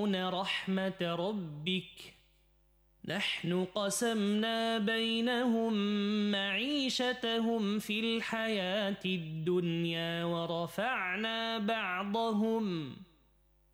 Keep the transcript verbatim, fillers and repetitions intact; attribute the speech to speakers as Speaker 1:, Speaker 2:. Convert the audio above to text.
Speaker 1: رحمة ربك نحن قسمنا بينهم معيشتهم في الحياة الدنيا ورفعنا بعضهم